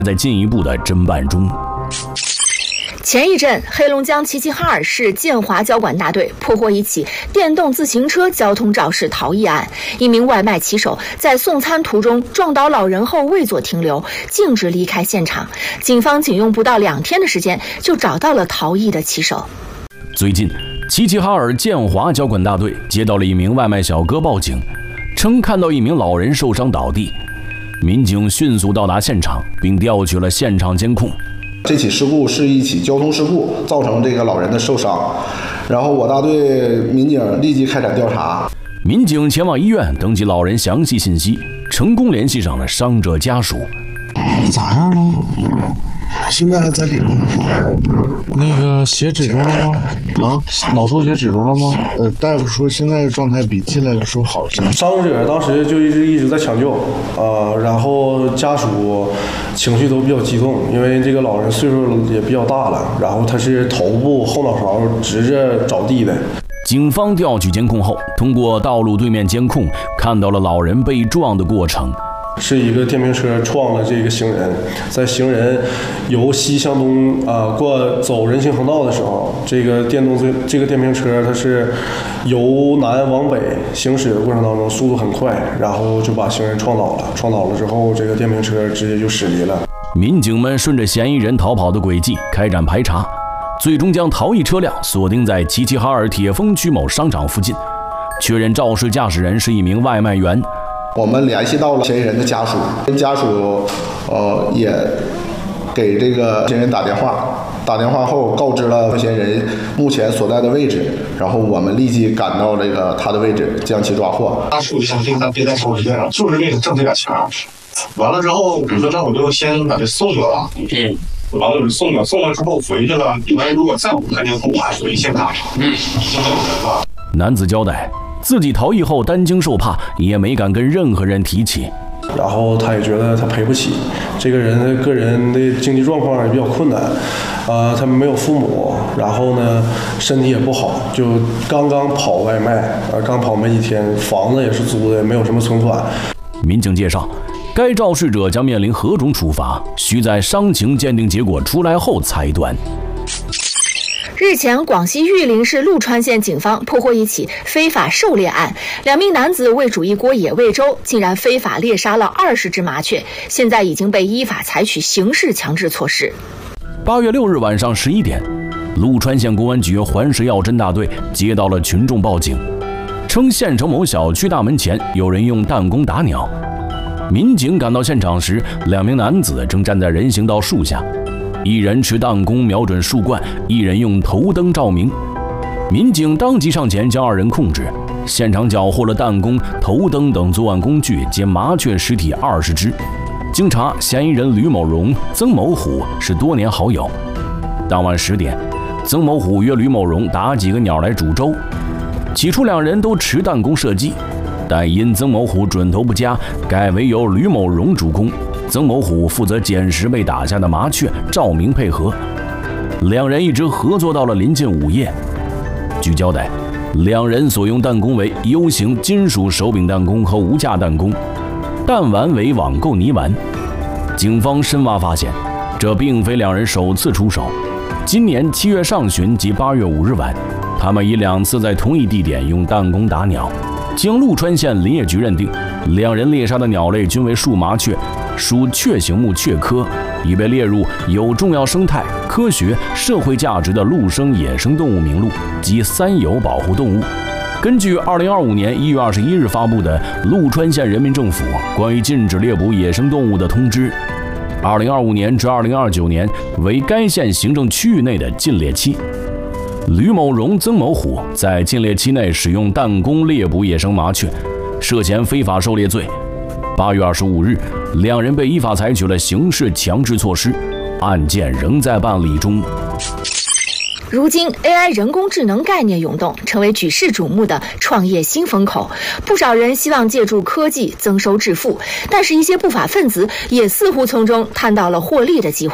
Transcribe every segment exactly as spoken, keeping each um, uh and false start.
在进一步的侦办中。 前一阵，黑龙江齐齐哈尔市建华交管大队破获一起电动自行车交通肇事逃逸案，一名外卖骑手在送餐途中撞倒老人后未作停留，径直离开现场。警方仅用不到两天的时间就找到了逃逸的骑手。 最近，齐齐哈尔建华交管大队接到了一名外卖小哥报警，称看到一名老人受伤倒地。民警迅速到达现场，并调取了现场监控。 这起事故是一起交通事故，造成这个老人的受伤。然后我大队民警立即开展调查。 民警前往医院登记老人详细信息，成功联系上了伤者家属。 咋样了？现在还在里面。那个血止住了吗？啊，脑出血止住了吗？呃，大夫说现在状态比进来的时候好些。 伤者当时就一直一直在抢救，呃，然后家属情绪都比较激动，因为这个老人岁数也比较大了，然后他是头部后脑勺直着着地的。 警方调取监控后，通过道路对面监控看到了老人被撞的过程。 是一个电瓶车撞了这个行人，在行人由西向东啊、呃、过走人行横道的时候，这个电动这这个电瓶车它是由南往北行驶的过程当中速度很快，然后就把行人撞倒了。撞倒了之后，这个电瓶车直接就驶离了。 民警们顺着嫌疑人逃跑的轨迹开展排查，最终将逃逸车辆锁定在齐齐哈尔铁峰区某商场附近，确认肇事驾驶人是一名外卖员。 我们联系到了嫌疑人的家属，跟家属呃也给这个嫌疑人打电话，打电话后告知了嫌疑人目前所在的位置，然后我们立即赶到这个他的位置，将其抓获。 家属想令他别再抽时间了，就是为了挣这点钱。完了之后，我说那我就先把这送了吧。嗯。完了就送了，送了之后回去了。你们如果再不看监控，我还回现场。嗯。 男子交代，自己逃逸后担惊受怕，也没敢跟任何人提起。 然后他也觉得他赔不起，这个人的个人的经济状况也比较困难，呃，他没有父母，然后呢身体也不好，就刚刚跑外卖，呃，刚跑没几天，房子也是租的，没有什么存款。 民警介绍，该肇事者将面临何种处罚，需在伤情鉴定结果出来后裁断。 日前，广西玉林市陆川县警方破获一起非法狩猎案，两名男子为煮一锅野味粥，竟然非法猎杀了二十只麻雀，现在已经被依法采取刑事强制措施。 八月六日晚上十一点，陆川县公安局环市药侦大队接到了群众报警，称县城某小区大门前有人用弹弓打鸟。民警赶到现场时，两名男子正站在人行道树下。一人持弹弓瞄准树冠，一人用头灯照明。民警当即上前将二人控制，现场缴获了弹弓、头灯等作案工具及麻雀尸体二十只。经查，嫌疑人吕某荣、曾某虎是多年好友。当晚十点，曾某虎约吕某荣打几个鸟来煮粥。起初两人都持弹弓射击，但因曾某虎准头不佳，改为由吕某荣主攻。曾某虎负责捡拾被打下的麻雀，照明配合。两人一直合作到了临近午夜。据交代，两人所用弹弓为 U 型金属手柄弹弓和无架弹弓，弹丸为网购泥丸。警方深挖发现，这并非两人首次出手。今年七月上旬及八月五日晚，他们已两次在同一地点用弹弓打鸟。经陆川县林业局认定，两人猎杀的鸟类均为树麻雀，属雀形目雀科，已被列入有重要生态、科学、社会价值的陆生野生动物名录及三有保护动物。根据二零二五年一月二十一日发布的陆川县人民政府关于禁止猎捕野生动物的通知，二零二五年至二零二九年为该县行政区域内的禁猎期。吕某荣、曾某虎在禁猎期内使用弹弓猎捕野生麻雀，涉嫌非法狩猎罪。八月二十五日，两人被依法采取了刑事强制措施，案件仍在办理中。 如今 A I 人工智能概念涌动，成为举世瞩目的创业新风口。不少人希望借助科技增收致富，但是一些不法分子也似乎从中探到了获利的机会。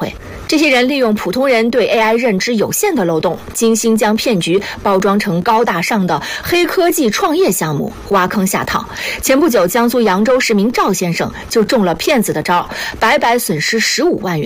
这些人利用普通人对 A I 认知有限的漏洞，精心将骗局包装成高大上的黑科技创业项目，挖坑下套。前不久，江苏扬州市民赵先生就中了骗子的招，白白损失十五万元。